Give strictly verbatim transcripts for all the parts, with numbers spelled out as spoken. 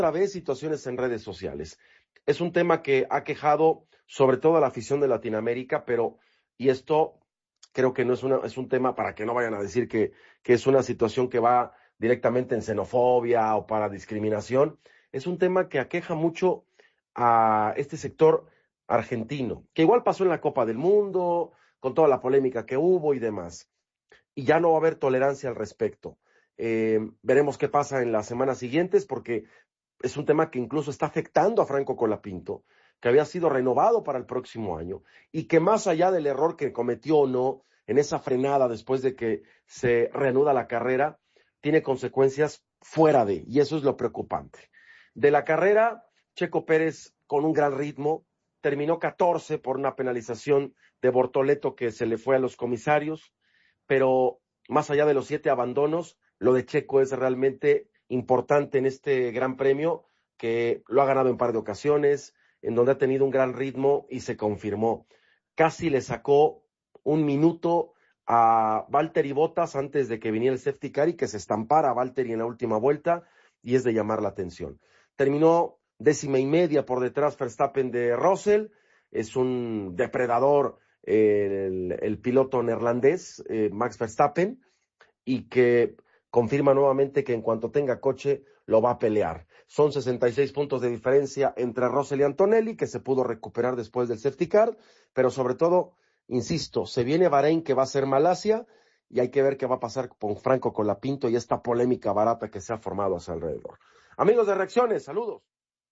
otra vez situaciones en redes sociales. Es un tema que ha quejado sobre todo a la afición de Latinoamérica, pero, y esto creo que no es, una, es un tema para que no vayan a decir que, que es una situación que va directamente en xenofobia o para discriminación. Es un tema que aqueja mucho a este sector argentino, que igual pasó en la Copa del Mundo, con toda la polémica que hubo y demás. Y ya no va a haber tolerancia al respecto. Eh, veremos qué pasa en las semanas siguientes, porque es un tema que incluso está afectando a Franco Colapinto, que había sido renovado para el próximo año, y que más allá del error que cometió o no en esa frenada después de que se reanuda la carrera, tiene consecuencias fuera de, y eso es lo preocupante. De la carrera, Checo Pérez con un gran ritmo, terminó catorce por una penalización de Bortoleto que se le fue a los comisarios, pero más allá de los siete abandonos, lo de Checo es realmente importante en este gran premio, que lo ha ganado en par de ocasiones, en donde ha tenido un gran ritmo y se confirmó. Casi le sacó un minuto a Valtteri Bottas antes de que viniera el safety car y que se estampara a Valtteri en la última vuelta, y es de llamar la atención. Terminó décima y media por detrás Verstappen de Russell, es un depredador eh, el, el piloto neerlandés, eh, Max Verstappen, y que confirma nuevamente que en cuanto tenga coche lo va a pelear. Son sesenta y seis puntos de diferencia entre Russell y Antonelli, que se pudo recuperar después del safety car, pero sobre todo, insisto, se viene Bahrein, que va a ser Malasia, y hay que ver qué va a pasar con Franco Colapinto y esta polémica barata que se ha formado a su alrededor. Amigos de Reacciones, saludos.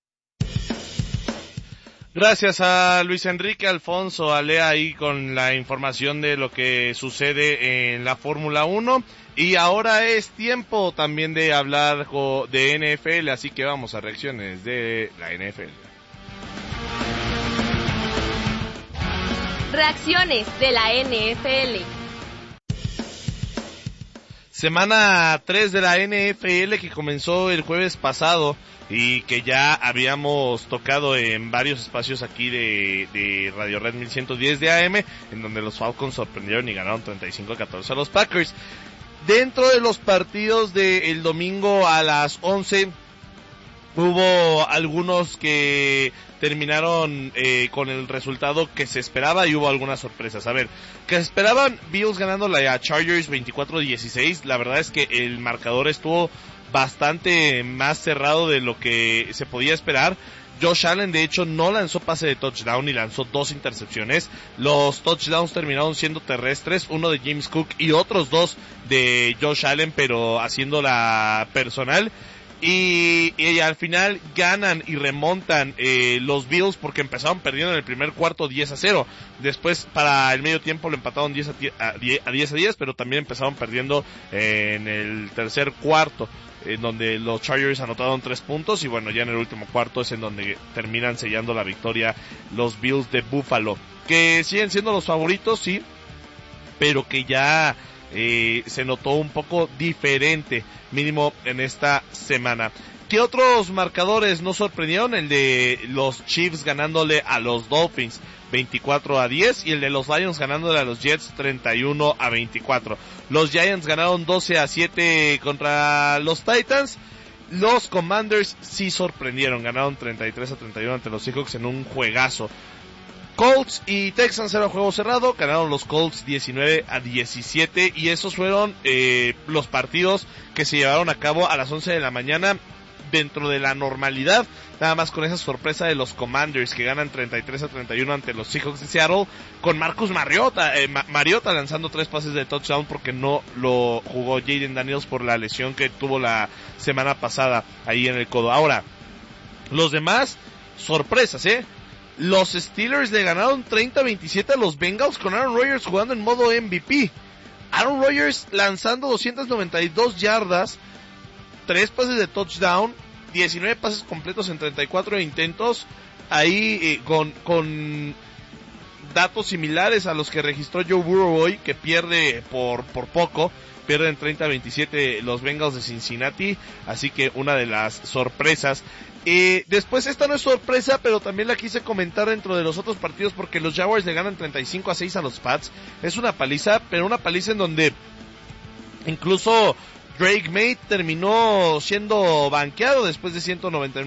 Gracias a Luis Enrique Alfonso, a Lea ahí con la información de lo que sucede en la Fórmula uno. Y ahora es tiempo también de hablar de N F L, así que vamos a reacciones de la N F L. Reacciones de la N F L. Semana tres de la N F L que comenzó el jueves pasado y que ya habíamos tocado en varios espacios aquí de, de Radio Red mil ciento diez de A M, en donde los Falcons sorprendieron y ganaron treinta y cinco a catorce a los Packers. Dentro de los partidos del domingo a las once, hubo algunos que terminaron eh, con el resultado que se esperaba y hubo algunas sorpresas. A ver, que se esperaban Bills ganándole a Chargers veinticuatro a dieciséis. La verdad es que el marcador estuvo bastante más cerrado de lo que se podía esperar. Josh Allen de hecho no lanzó pase de touchdown y lanzó dos intercepciones. Los touchdowns terminaron siendo terrestres, uno de James Cook y otros dos de Josh Allen, pero haciéndola personal. Y, y al final ganan y remontan eh, los Bills, porque empezaron perdiendo en el primer cuarto diez a cero. Después para el medio tiempo lo empataron diez a diez, pero también empezaron perdiendo eh, en el tercer cuarto, en donde los Chargers anotaron tres puntos, y bueno, ya en el último cuarto es en donde terminan sellando la victoria los Bills de Buffalo, que siguen siendo los favoritos, sí, pero que ya eh, se notó un poco diferente, mínimo en esta semana. ¿Qué otros marcadores nos sorprendieron? El de los Chiefs ganándole a los Dolphins veinticuatro a diez, y el de los Lions ganándole a los Jets treinta y uno a veinticuatro. Los Giants ganaron doce a siete contra los Titans. Los Commanders sí sorprendieron, ganaron treinta y tres a treinta y uno ante los Seahawks en un juegazo. Colts y Texans era juego cerrado, ganaron los Colts diecinueve a diecisiete, y esos fueron eh, los partidos que se llevaron a cabo a las once de la mañana dentro de la normalidad, nada más con esa sorpresa de los Commanders que ganan treinta y tres a treinta y uno ante los Seahawks de Seattle, con Marcus Mariota, eh, Ma- Mariota lanzando tres pases de touchdown porque no lo jugó Jaden Daniels por la lesión que tuvo la semana pasada ahí en el codo. Ahora, los demás, sorpresas, eh. Los Steelers le ganaron treinta a veintisiete a los Bengals con Aaron Rodgers jugando en modo M V P. Aaron Rodgers lanzando doscientas noventa y dos yardas, tres pases de touchdown, diecinueve pases completos en treinta y cuatro intentos, ahí eh, con, con datos similares a los que registró Joe Burrow hoy, que pierde por, por poco, pierden treinta a veintisiete los Bengals de Cincinnati, así que una de las sorpresas. Eh, después esta no es sorpresa, pero también la quise comentar dentro de los otros partidos, porque los Jaguars le ganan treinta y cinco a seis a los Pats. Es una paliza, pero una paliza en donde incluso Drake May terminó siendo banqueado después de ciento noventa